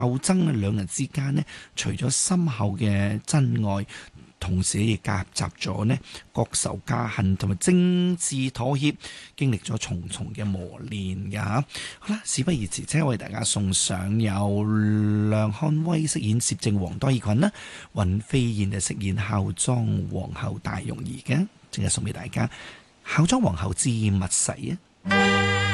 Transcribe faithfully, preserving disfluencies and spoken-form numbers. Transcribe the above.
鬥爭兩人之間呢，除咗深厚嘅真愛，同時亦夾雜咗呢國仇家恨同埋政治妥協，經歷咗重重嘅磨練㗎嚇。好啦，事不宜遲，即係為大家送上由梁漢威飾演攝政王多爾袞啦，尹飛燕就飾演孝莊皇后大容儀嘅，正係送俾大家孝莊皇后之密誓啊！